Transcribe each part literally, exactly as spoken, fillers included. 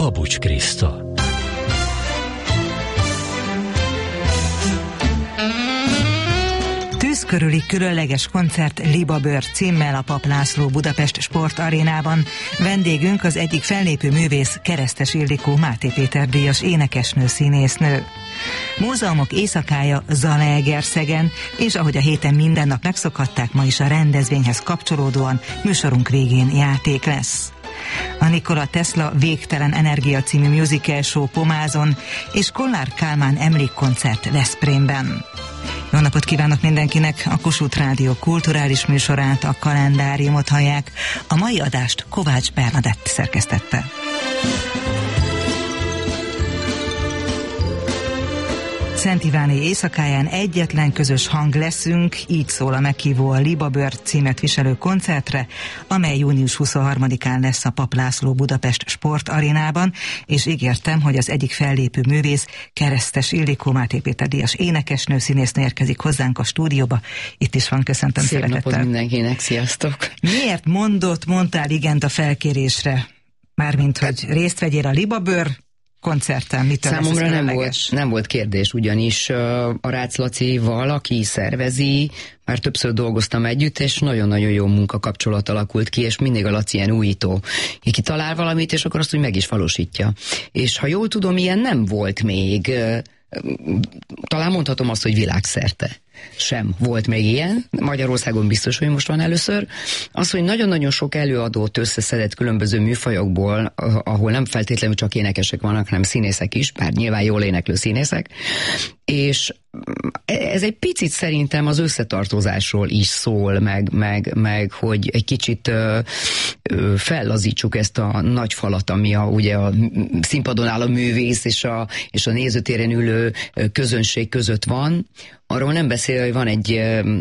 Babucs Kriszta. Tűz körüli különleges koncert Libabőr címmel a Papp László Budapest Sportarénában. Vendégünk az egyik fellépő művész, Keresztes Ildikó Máté Péter díjas énekesnő, színésznő. Múzeumok éjszakája Zalaegerszegen, és ahogy a héten minden nap megszokhatták, ma is a rendezvényhez kapcsolódóan műsorunk végén játék lesz. A Nikola Tesla Végtelen Energia című musical show Pomázon, és Kollár Kálmán emlékkoncert Veszprémben. Jó napot kívánok mindenkinek! A Kossuth Rádió kulturális műsorát, a kalendáriumot hallják. A mai adást Kovács Bernadett szerkesztette. Szent Iváné éjszakáján egyetlen közös hang leszünk, így szól a meghívó a Libabőr címet viselő koncertre, amely június huszonharmadikán lesz a Papp László Budapest Sportarénában, és ígértem, hogy az egyik fellépő művész, Keresztes Ildikó Máté Péter díjas énekesnő, színésznő érkezik hozzánk a stúdióba. Itt is van, köszöntöm Szép szeretettel. napot mindenkinek, sziasztok! Miért mondott, mondtál igent a felkérésre? Mármint, hogy részt vegyél a Libabőr koncerten, mitől Számomra nem volt, nem volt kérdés, ugyanis uh, a Rácz Lacival, aki szervezi, már többször dolgoztam együtt, és nagyon-nagyon jó munkakapcsolat alakult ki, és mindig a Laci ilyen újító. Ki talál valamit, és akkor azt úgy meg is valósítja. És ha jól tudom, ilyen nem volt még, uh, talán mondhatom azt, hogy világszerte sem volt még ilyen. Magyarországon biztos, hogy most van először. Az, hogy nagyon-nagyon sok előadót összeszedett különböző műfajokból, ahol nem feltétlenül csak énekesek vannak, hanem színészek is, bár nyilván jól éneklő színészek, és ez egy picit szerintem az összetartozásról is szól, meg, meg, meg hogy egy kicsit ö, ö, fellazítsuk ezt a nagy falat, ami a, ugye a színpadon áll a művész és a, és a nézőtéren ülő közönség között van. Arról nem beszél, hogy van egy ö,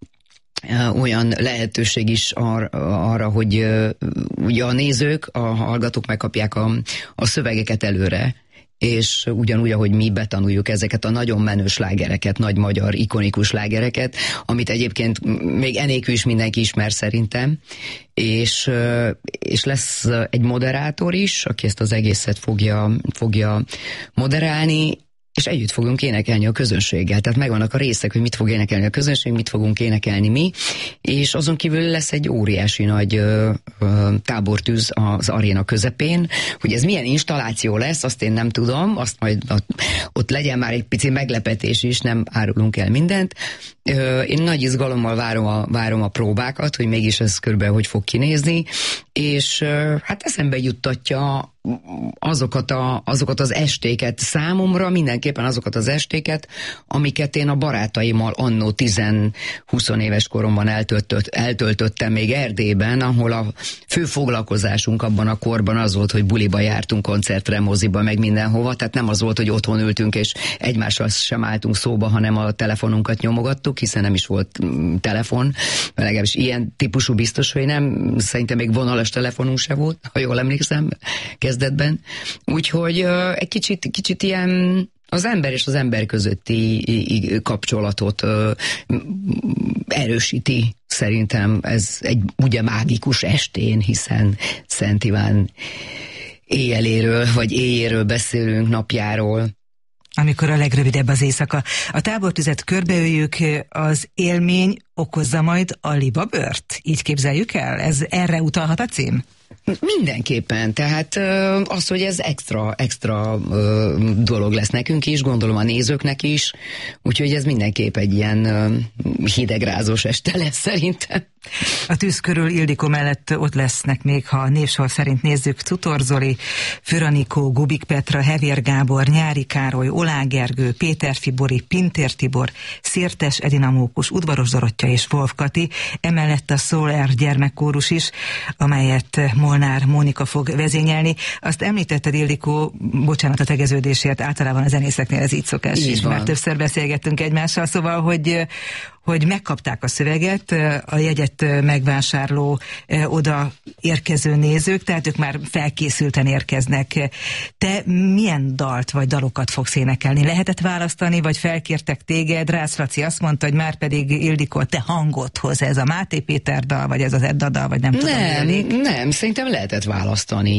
olyan lehetőség is ar, arra, hogy ö, ugye a nézők, a hallgatók megkapják a, a szövegeket előre, és ugyanúgy, ahogy mi betanuljuk ezeket a nagyon menő slágereket, nagy magyar ikonikus slágereket, amit egyébként még enélkül is mindenki ismer szerintem, és, és lesz egy moderátor is, aki ezt az egészet fogja, fogja moderálni, és együtt fogunk énekelni a közönséggel. Tehát megvannak a részek, hogy mit fog énekelni a közönség, mit fogunk énekelni mi, és azon kívül lesz egy óriási nagy ö, ö, tábortűz az aréna közepén. Hogy ez milyen installáció lesz, azt én nem tudom, azt majd ott legyen már egy pici meglepetés is, nem árulunk el mindent. Ö, én nagy izgalommal várom a, várom a próbákat, hogy mégis ez körülbelül hogy fog kinézni, és ö, hát eszembe juttatja azokat, a, azokat az estéket számomra, mindenképpen azokat az estéket, amiket én a barátaimmal annó tíz-húsz éves koromban eltöltött, eltöltöttem még Erdélyben, ahol a fő foglalkozásunk abban a korban az volt, hogy buliba jártunk, koncertre, moziba, meg mindenhova, tehát nem az volt, hogy otthon ültünk és egymással sem álltunk szóba, hanem a telefonunkat nyomogattuk, hiszen nem is volt mm, telefon, legalábbis ilyen típusú biztos, hogy nem, szerintem még vonalas telefonunk se volt, ha jól emlékszem, kezdetben. Úgyhogy uh, egy kicsit, kicsit ilyen az ember és az ember közötti kapcsolatot uh, erősíti. Szerintem ez egy ugye mágikus estén, hiszen Szent Iván éjjeléről, vagy éjjéről beszélünk, napjáról. Amikor a legrövidebb az éjszaka. A tábortüzet körbeöljük, az élmény okozza majd a Libabőrt? Így képzeljük el? Ez erre utalhat a cím? Mindenképpen, tehát az, hogy ez extra, extra dolog lesz nekünk is, gondolom a nézőknek is, úgyhogy ez mindenképp egy ilyen hidegrázós este lesz szerintem. A tűz körül Ildikó mellett ott lesznek még, ha a névsor szerint nézzük, Cutor Zoli, Füranikó, Gubik Petra, Hevér Gábor, Nyári Károly, Oláh Gergő, Péter Fibori, Pintér Tibor, Szirtes Edina Mókus, Udvaros Dorottya és Wolf Kati, emellett a Soler gyermekkórus is, amelyet Molnár Mónika fog vezényelni. Azt említetted, Ildikó, bocsánat a tegeződésért, általában a zenészeknél ez így szokás, így is, már többször beszélgettünk egymással, szóval, hogy hogy megkapták a szöveget, a jegyet megvásárló oda érkező nézők, tehát ők már felkészülten érkeznek. Te milyen dalt vagy dalokat fogsz énekelni? Lehetett választani, vagy felkértek téged? Rácz Laci azt mondta, hogy már pedig Ildikó, te hangodhoz ez a Máté Péter dal, vagy ez az Edda dal, vagy nem tudom. Nem, jönni. nem, szerintem lehetett választani.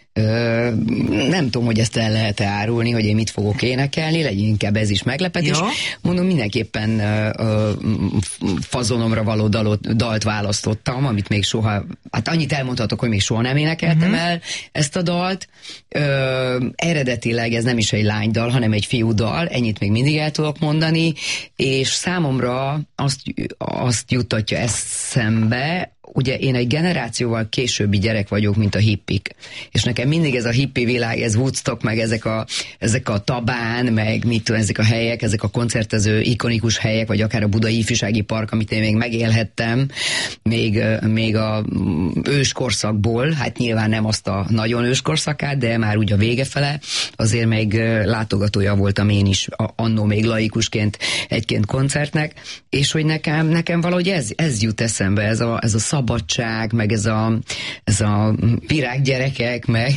Ö, nem tudom, hogy ezt el lehet árulni, hogy én mit fogok énekelni, legyen inkább ez is meglepetés. Jó. Mondom, mindenképpen ö, ö, fazonomra való dalot, dalt választottam, amit még soha, hát annyit elmondhatok, hogy még soha nem énekeltem uh-huh. el ezt a dalt. Ö, eredetileg ez nem is egy lánydal, hanem egy fiúdal, ennyit még mindig el tudok mondani, és számomra azt, azt juttatja eszembe, ugye én egy generációval későbbi gyerek vagyok, mint a hippik. És nekem mindig ez a hippi világ, ez Woodstock, meg ezek a, ezek a Tabán, meg mit tudom, ezek a helyek, ezek a koncertező ikonikus helyek, vagy akár a Budai Ifjúsági Park, amit én még megélhettem, még, még a őskorszakból, hát nyilván nem azt a nagyon őskorszakát, de már úgy a vége fele, azért még látogatója voltam én is annó még laikusként egy-két koncertnek, és hogy nekem, nekem valahogy ez, ez jut eszembe, ez a, ez a szabadság, meg ez a, ez a virággyerekek, meg,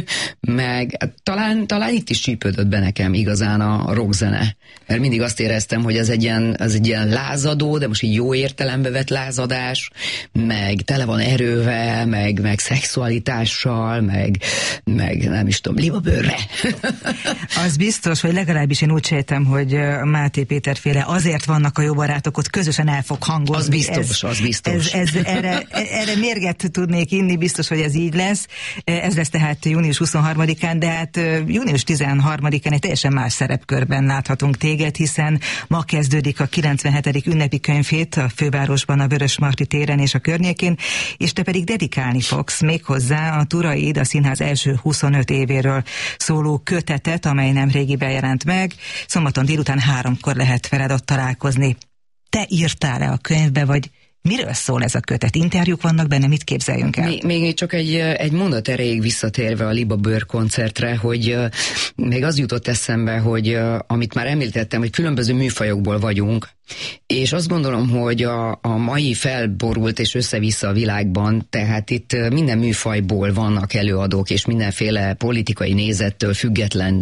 meg talán, talán itt is csípődött be nekem igazán a rockzene. Mert mindig azt éreztem, hogy ez egy ilyen, ez egy ilyen lázadó, de most így jó értelembe vett lázadás, meg tele van erővel, meg, meg szexualitással, meg, meg nem is tudom, libabőrre. Az biztos, hogy legalábbis én úgy sejtem, hogy Máté Péter féle azért vannak a jó barátok, ott közösen el fog hangolni. Az biztos, ez, az biztos. Ez, ez, erre, erre mérget tudnék inni, biztos, hogy ez így lesz. Ez lesz tehát június huszonharmadikán, de hát június tizenharmadikán egy teljesen más szerepkörben láthatunk téged, hiszen ma kezdődik a kilencvenhetedik ünnepi könyvhét a fővárosban, a Vörösmarty téren és a környékén, és te pedig dedikálni fogsz méghozzá a Turaid, a színház első huszonöt évéről szóló kötetet, amely nemrégiben jelent meg. Szombaton délután háromkor lehet veled ott találkozni. Te írtál-e a könyvbe, vagy miről szól ez a kötet? Interjúk vannak benne, mit képzeljünk el? Még, még csak egy, egy mondat erejéig visszatérve a Liba Bőr koncertre, hogy uh, még az jutott eszembe, hogy uh, amit már említettem, hogy különböző műfajokból vagyunk, és azt gondolom, hogy a, a mai felborult és össze-vissza a világban, tehát itt minden műfajból vannak előadók, és mindenféle politikai nézettől független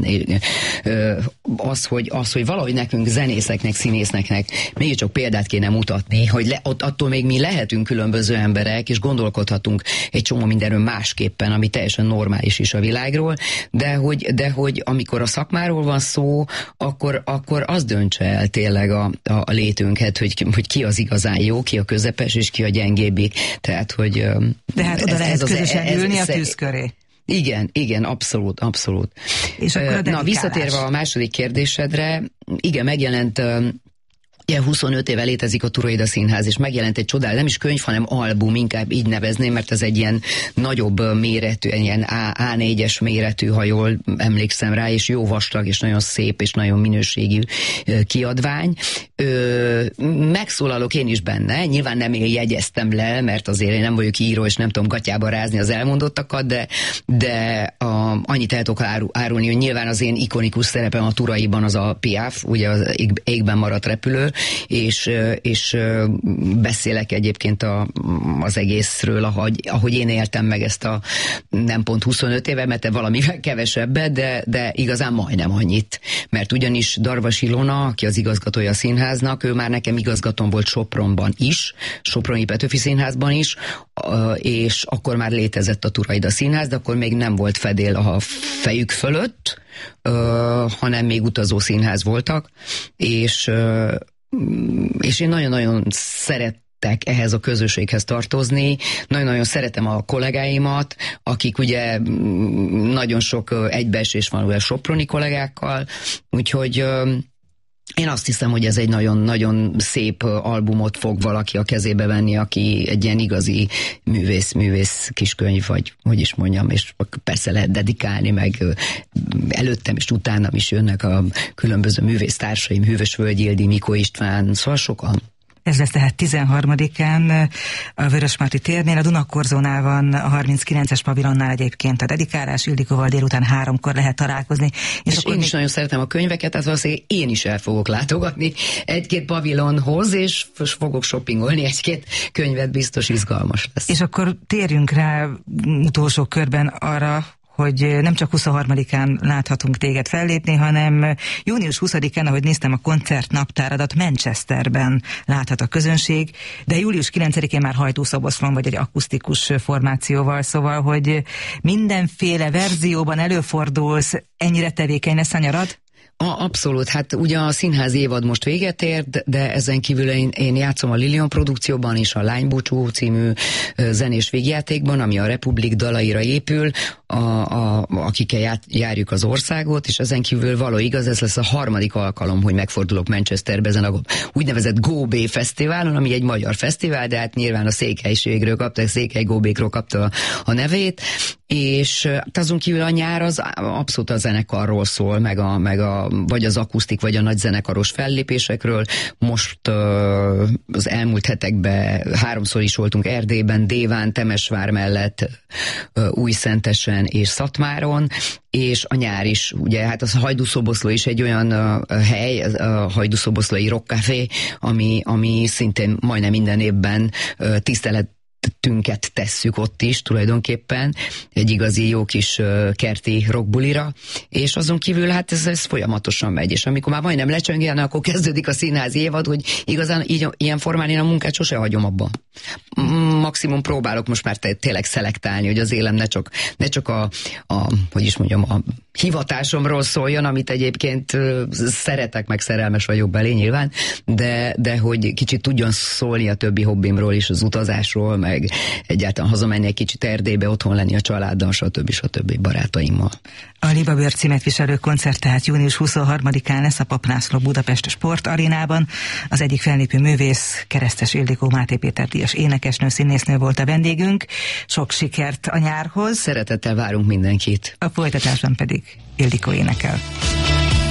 az, hogy, az, hogy valahogy nekünk zenészeknek, színészeknek mégiscsak példát kéne mutatni, hogy le, ott, attól még mi lehetünk különböző emberek, és gondolkodhatunk egy csomó mindenről másképpen, ami teljesen normális is a világról, de hogy, de hogy amikor a szakmáról van szó, akkor, akkor az döntse el tényleg a, a létünket, hogy, hogy ki az igazán jó, ki a közepes, és ki a gyengébbik. Tehát, hogy... De hát oda ez, lehet ez közösen ez, ülni ez, a tűz köré. Igen, igen, abszolút, abszolút. És akkor a Na, visszatérve a második kérdésedre, igen, megjelent... Ugye huszonöt éve létezik a Turaida Színház, és megjelent egy csodál, nem is könyv, hanem album, inkább így nevezném, mert ez egy ilyen nagyobb méretű, ilyen á négyes méretű, ha jól emlékszem rá, és jó vastag, és nagyon szép, és nagyon minőségű kiadvány. Ö, megszólalok én is benne, nyilván nem én jegyeztem le, mert azért én nem vagyok író, és nem tudom gatyába rázni az elmondottakat, de, de a, annyit el tudok árulni, hogy nyilván az én ikonikus szerepem a Turaiban az a Piaf, ugye az égben maradt repülő, és, és beszélek egyébként a, az egészről, ahogy, ahogy én éltem meg ezt a nem pont huszonöt éve, mert valamivel kevesebbet, de, de igazán majdnem annyit. Mert ugyanis Darvas Ilona, aki az igazgatója a színháznak, ő már nekem igazgatóm volt Sopronban is, Soproni Petőfi Színházban is, és akkor már létezett a Turaida Színház, de akkor még nem volt fedél a fejük fölött, hanem még utazó színház voltak, és és én nagyon-nagyon szerettek ehhez a közösséghez tartozni, nagyon-nagyon szeretem a kollégáimat, akik ugye nagyon sok egybeesés van ugye soproni kollégákkal, úgyhogy én azt hiszem, hogy ez egy nagyon-nagyon szép albumot fog valaki a kezébe venni, aki egy ilyen igazi művész-művész kiskönyv, vagy hogy is mondjam, és persze lehet dedikálni, meg előttem és utánam is jönnek a különböző művésztársaim, Hűvös Völgy Ildi, Mikó István, szóval sokan. Ez lesz tehát tizenharmadikán a Vörösmarty térnél, a Dunakorzónál van, a harminckilences pavilonnál egyébként a dedikálás, Ildikóval délután háromkor lehet találkozni. És, és akkor én még... is nagyon szeretem a könyveket, tehát valószínűleg én is el fogok látogatni egy-két pavilonhoz, és fogok shoppingolni egy-két könyvet, biztos izgalmas lesz. És akkor térjünk rá utolsó körben arra, hogy nem csak huszonharmadikán láthatunk téged fellépni, hanem június huszadikán, ahogy néztem a koncertnaptáradat, Manchesterben láthat a közönség, de július kilencedikén már Hajdúszoboszlón vagy egy akusztikus formációval, szóval, hogy mindenféle verzióban előfordulsz, ennyire tevékeny lesz a nyarad? A, abszolút, hát ugye a színházi évad most véget ért, de ezen kívül én, én játszom a Lilian produkcióban is, a Lánybúcsú című zenés végjátékban, ami a Republik dalaira épül, a, a, akikkel ját, járjuk az országot, és ezen kívül való igaz, ez lesz a harmadik alkalom, hogy megfordulok Manchesterbe ezen a úgynevezett Go Bay fesztiválon, ami egy magyar fesztivál, de hát nyilván a székelységről kapta, Székely Go Bay-ról kapta a, a nevét, és azon kívül a nyár az abszolút a zenekarról szól, meg a, meg a vagy az akusztik, vagy a nagy zenekaros fellépésekről. Most uh, az elmúlt hetekben háromszor is voltunk Erdélyben, Déván, Temesvár mellett, uh, Újszentesen és Szatmáron, és a nyár is, ugye, hát az Hajdúszoboszló is egy olyan uh, hely, a Hajdúszoboszlói Rock Café, ami, ami szintén majdnem minden évben uh, tisztelet tünket tesszük ott is tulajdonképpen, egy igazi jó kis uh, kerti rockbulira, és azon kívül hát ez, ez folyamatosan megy, és amikor már majdnem lecsöngélne, akkor kezdődik a színházi évad, hogy igazán így, ilyen formán én a munkát sose hagyom abba. Maximum próbálok most már tényleg szelektálni, hogy az élem ne csak, ne csak a, a, hogy is mondjam, a hivatásomról szóljon, amit egyébként uh, szeretek, meg szerelmes vagyok belé nyilván, de, de hogy kicsit tudjon szólni a többi hobbimról is, az utazásról, meg egyáltalán hazamenni egy kicsit Erdélybe, otthon lenni a családdal, stb. stb. Barátaimmal. A Libabőr címet viselő koncert tehát június huszonharmadikán lesz a Papp László Budapest Sportarénában. Az egyik fellépő művész, Keresztes Ildikó Máté Péter díjas énekesnő, színésznő volt a vendégünk. Sok sikert a nyárhoz. Szeretettel várunk mindenkit. A folytatásban pedig Ildikó énekel.